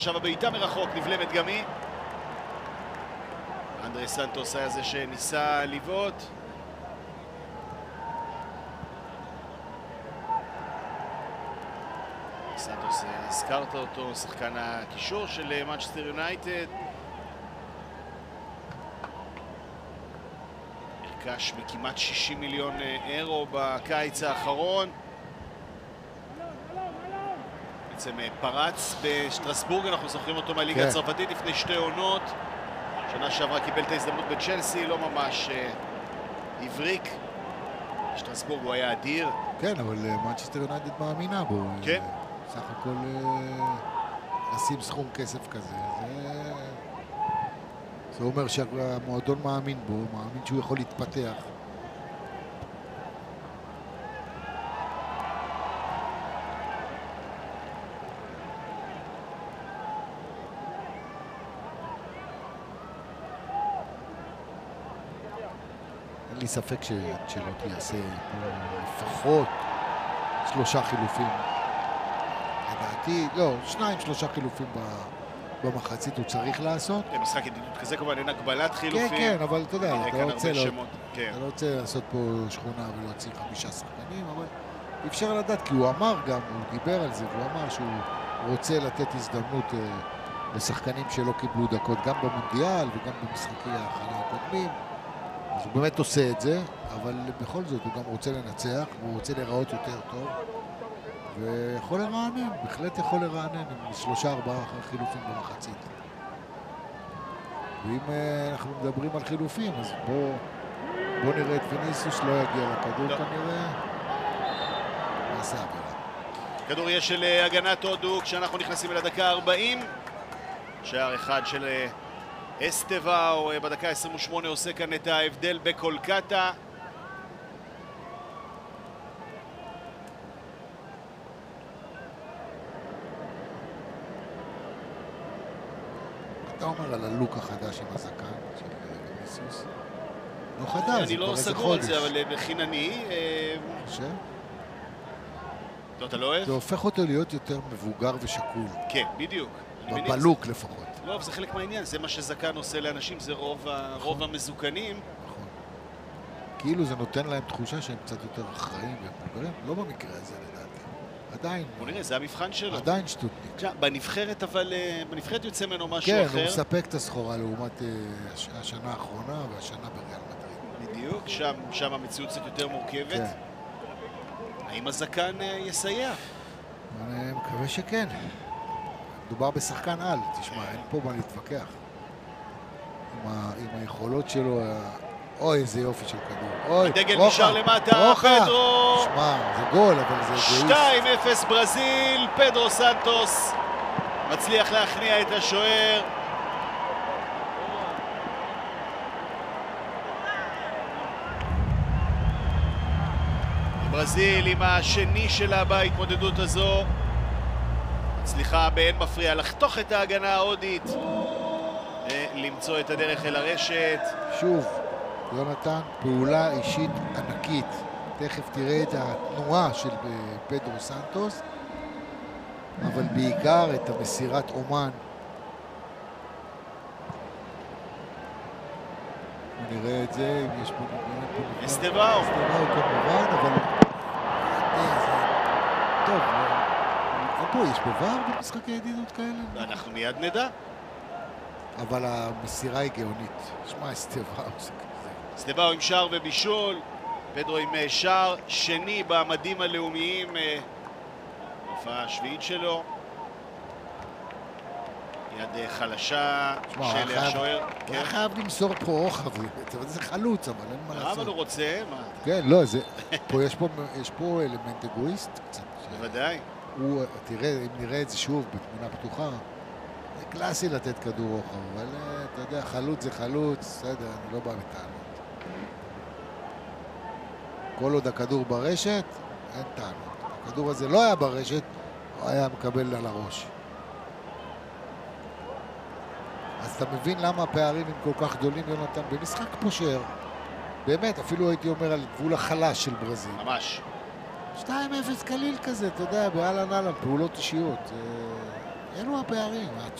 עכשיו הבעיטה מרחוק נבלמת גם היא. אנדרי סנטוס היה זה שניסה לבעוט. סנטוס, הזכרת אותו, שחקן הקישור של מנצ'סטר יונייטד. נרכש בכמעט 60 מיליון אירו בקיץ האחרון. בעצם פרץ בשטרסבורג, אנחנו זוכרים אותו מהליגה הצרפתית לפני 2 עונות. שנה שעברה קיבל את ההזדמנות בצ'לסי, לא ממש הבריק. שטרסבורג הוא היה אדיר. כן, אבל מנצ'סטר יונייטד מאמינה בו. כן. סך הכל לשים סכום כסף כזה. זה אומר שהמועדון מאמין בו, מאמין שהוא יכול להתפתח. אין לי ספק שאנצ'לוטי יעשה לפחות 3 חילופים. לדעתי, לא, 2-3 חילופים במחצית הוא צריך לעשות. משחק ידידות כזה כמובן אין הגבלת חילופים. כן, כן, אבל אתה יודע, אתה לא רוצה לעשות פה שכונה ולהוציא 5 שחקנים, אבל אי אפשר לדעת, כי הוא אמר גם, הוא דיבר על זה, והוא אמר שהוא רוצה לתת הזדמנות לשחקנים שלא קיבלו דקות, גם במונדיאל וגם במשחקי ההכנה הקודמים. אז הוא באמת עושה את זה, אבל בכל זאת הוא גם רוצה לנצח, והוא רוצה להיראות יותר טוב, ויכול לרענן, בהחלט יכול לרענן עם 3-4 חילופים במחצית. ואם אנחנו מדברים על חילופים, אז בוא נראה את ויניסיוס, לא יגיע לכדור כנראה, נעשה עבירה. כדור יש של הגנת הודו כשאנחנו נכנסים אל הדקה 40. שער אחד של אסטבאו בדקה 28 עושה כאן את ההבדל בקולקטה. אתה אומר על הלוק החדש עם הזקן של ויניסיוס? לא חדש, אני לא סגור על זה, אבל חינני. חושב? אתה לא אוהב? זה הופך אותו להיות יותר מבוגר ושקול. כן, בדיוק. בלוק לפחות. לא, זה חלק מהעניין, זה מה שזקן עושה לאנשים, זה רוב המזוקנים. נכון. כאילו זה נותן להם תחושה שהם קצת יותר אחראים ומבוגרים, לא במקרה הזה לדעתי. עדיין. בוא נראה, זה המבחן שלו. עדיין שטותניק. בנבחרת, אבל בנבחרת יוצא ממנו משהו אחר. כן, הוא מספק את הסחורה לעומת השנה האחרונה והשנה בריאל מדריד. בדיוק, שם המציאות קצת יותר מורכבת. כן. האם הזקן יסייע? אני מקווה שכן. מדובר בשחקן על, תשמע, אין פה מה להתווכח. עם היכולות שלו, אוי, איזה יופי של כדור. הדגל נשאר למטה, פדרו! תשמע, זה גול, אבל זה אגואיסט. 2-0 ברזיל, פדרו סנטוס מצליח להכניע את השוער. ברזיל עם השני שלה בהתמודדות הזו. מצליחה באין מפריע לחתוך את ההגנה ההודית ולמצוא את הדרך אל הרשת. שוב, יונתן, פעולה אישית ענקית. תכף תראה את התנועה של פדרו סנטוס, אבל בעיקר את המסירת אומן. נראה את זה, אם יש פה... אסטבאו. אסטבאו כמובן, אבל... טוב, פה יש פה ור במשחקי ידידות כאלה? אנחנו מיד נדע. אבל המסירה היא גאונית. שמע, אסטבאו זה כזה. אסטבאו עם שער ובישול, פדרו עם שער שני במדים הלאומיים, הופעה השביעית שלו. יד חלשה של השוער. הוא היה חייב למסור פה רוחב, זה חלוץ, אבל אין מה לעשות. אבל הוא רוצה, מה? כן, לא, יש פה אלמנט אגואיסט קצת. בוודאי. תראה, אם נראה את זה שוב בתמונה פתוחה, זה קלאסי לתת כדור רוחב, אבל אתה יודע, חלוץ זה חלוץ, בסדר, אני לא בא בטענות. כל עוד הכדור ברשת, אין טענות. הכדור הזה לא היה ברשת, הוא היה מקבל על הראש. אז אתה מבין למה הפערים הם כל כך גדולים, יונתן, במשחק פושר. באמת, אפילו הייתי אומר על גבול החלש של ברזיל. ממש. 2-0 קליל כזה, אתה יודע, באלן אלן, פעולות אישיות. אלו הפערים.